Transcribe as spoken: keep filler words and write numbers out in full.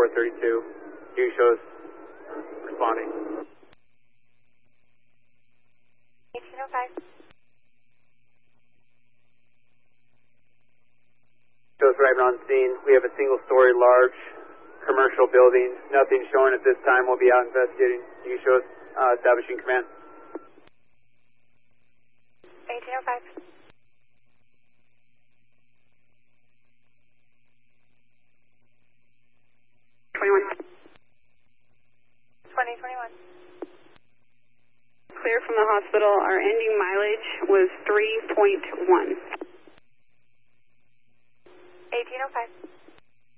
thirty-two. You shows responding. eighteen oh five. Shows arriving on scene. We have a single-story large commercial building. Nothing showing at this time. We'll be out investigating. You shows uh, establishing command. eighteen oh five. twenty-one. twenty twenty-one. Clear from the hospital. Our ending mileage was three point one. eighteen oh five.